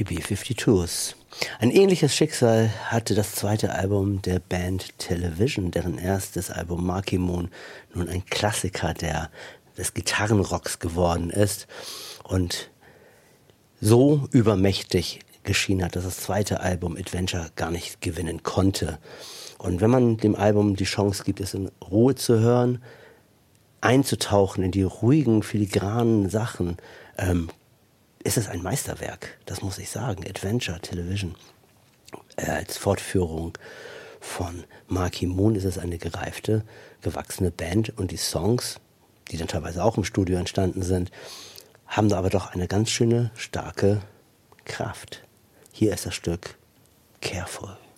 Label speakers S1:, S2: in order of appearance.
S1: Die B-52s. Ein ähnliches Schicksal hatte das zweite Album der Band Television, deren erstes Album Marquee Moon nun ein Klassiker des Gitarrenrocks geworden ist und so übermächtig geschienen hat, dass das zweite Album Adventure gar nicht gewinnen konnte. Und wenn man dem Album die Chance gibt, es in Ruhe zu hören, einzutauchen in die ruhigen, filigranen Sachen, ist es ein Meisterwerk, das muss ich sagen. Adventure Television als Fortführung von Marquee Moon ist es eine gereifte, gewachsene Band und die Songs, die dann teilweise auch im Studio entstanden sind, haben da aber doch eine ganz schöne, starke Kraft. Hier ist das Stück Careful.